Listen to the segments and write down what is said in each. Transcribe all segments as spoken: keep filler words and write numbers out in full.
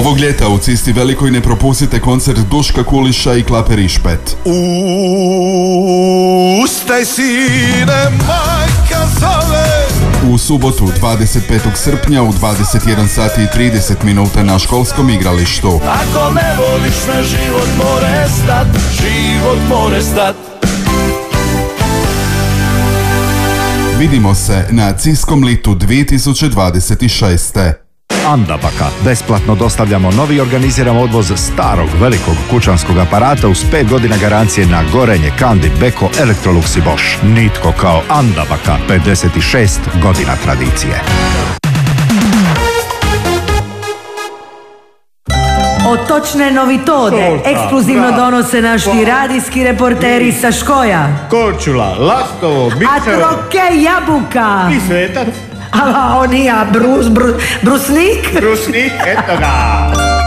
Ovog ljeta u Cisti Velikoj ne propustite koncert Duška Kuliša i Klape Rišpet. Ustaj sine, majka zove. U subotu dvadeset petog srpnja u dvadeset jedan sati i trideset minuta na školskom igralištu. Ako ne voliš me, život more stat, život more stat. Vidimo se na Ciskom litu dvije tisuće dvadeset šeste. Andabaka. Besplatno dostavljamo novi i organiziramo odvoz starog velikog kućanskog aparata uz pet godina garancije na gorenje, Kandi, Beko, Electrolux i Bosch. Nitko kao Andabaka. pedeset šest godina tradicije. Otočne novitode ekskluzivno donose naši radijski reporteri sa Škoja. Korčula, Lastovo, A Bičevo troke jabuka. i Svetac. A on i ja, brus, brus, brusnik. Brusnik, eto ga.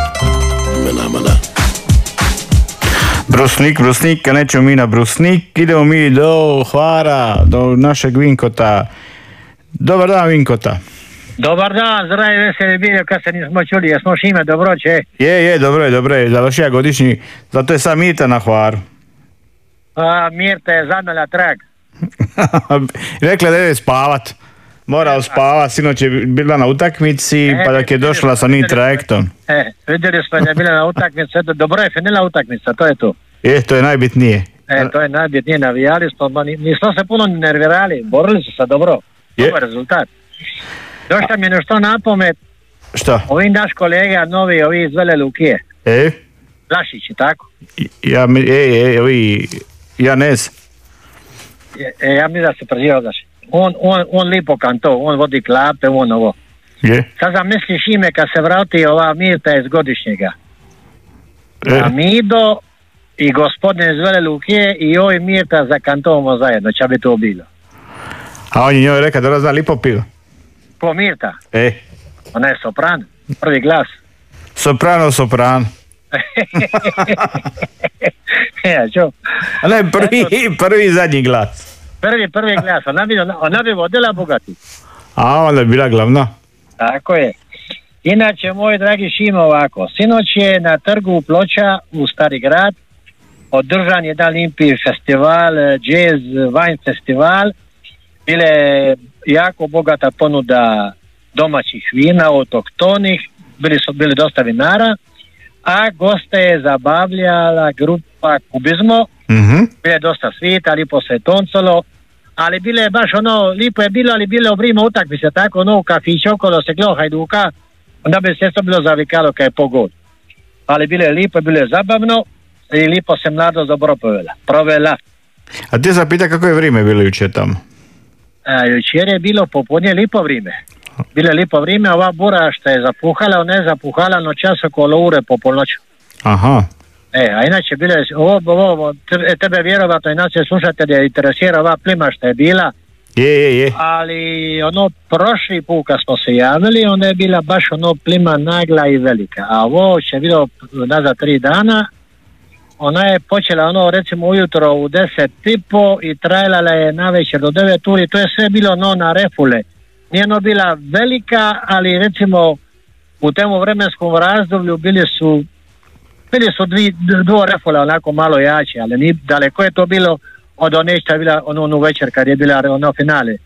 Brusnik, brusnik, a nećemo mi na brusnik, idemo mi do Hvara, do našeg Vinkota. Dobar dan, Vinkota. Dobar dan, zdravi, veseli bio kad se nismo čuli, jesmo Šime, dobro će? Je, je, dobro je, dobro je, završija godišnji, zato je sam Mirta na Hvaru. A, Mirta je zamela trag. Rekla da ide spavat. Morao spavat, sinoć je bila na utakmici, E, pa dok je došla sa njim trajektom. E, vidjeli smo da je bila na utakmici, eto, dobro je finila utakmica, to je to. Je, to je najbitnije. E, to je najbitnije, navijali smo, ma ni- nismo se puno ni nervirali, borili su se dobro, Je. dobar rezultat. Došla mi je nešto na pamet, Šta? ovi naš kolega novi, ovi iz Vele Lukije, E? Vlašići, tako? Ja, mi- e, e, ovi, Janez. E, ja mi da se prezivao Vlašić. On, on, on lipo kanto, on vodi klape, on ovo. Je? Sad zamisliš ime kad se vrati ova Mirta iz godišnjega. E, Amido i gospodin iz Vele Lukije i ovi Mirta za kantomo zajedno, će bi to bilo. a on je njoj rekao da razna lipo pivo. Ko Mirta? E, Ona je sopran, prvi glas. soprano, soprano. Ja, čo? A ne, prvi, prvi i zadnji glas. Prvi, prvi glas, ona bi, ona bi vodila bogati. A onda je bila glavna. Tako je. Inače, moj dragi Šimo, ovako, sinoć je na trgu Ploča u Stari grad održan jedan limpi festival, jazz, wine festival. Bile jako bogata ponuda domaćih vina, autohtonih, bili su bili dosta vinara, a goste je zabavljala grupa Kubizmo, Mhm. bilo je dosta svita, lipo se je toncalo, ali bile je baš ono, lipo je bilo, ali bilo je u vrijeme utakmice, tako ono u kafiću okolo se gleda Hajduka, onda bi se to bilo zavikalo kad je pogod. Ali bilo je lipo, bilo je zabavno i lipo se mladost dobro provela. provela. A ti se pita kako je vrijeme bilo jučer tamo? A, jučer je bilo popodne lipo vrijeme. Bilo je lipo vrijeme, ova bura što je zapuhala, ona je zapuhala noćas okolo ure po polnoću. Aha. E, a inače bilo je, ovo, ovo, te- tebe vjerovatno i nas je slušatelja interesira ova plima što je bila, Je, je, je. ali ono prošli put kad smo se javili, onda je bila baš ono plima nagla i velika, a ovo će bilo nazad tri dana, ona je počela ono recimo ujutro u deset i po i trajala je na večer do devet uri, to je sve bilo ono na refule, nije ono bila velika, ali recimo u temu vremenskom razdoblju bili su bili su dvi, dvo refula onako malo jače, ali ni daleko je to bilo od one što je bila ono, onu večer kad je bila ono finale.